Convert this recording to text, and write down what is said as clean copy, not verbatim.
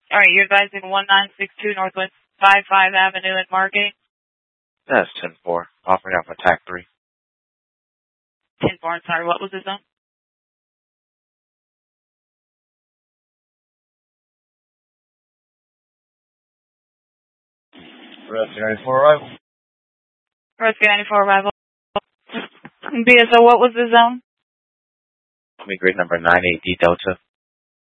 All right, you're advising 1962 Northwest 55 Avenue at Margate. That's 10-4. Offering out for TAC 3. 10-4, sorry, what was the zone? Rescue 94 arrival. Rescue 94 arrival. BSO, what was the zone? Grid number 98D Delta.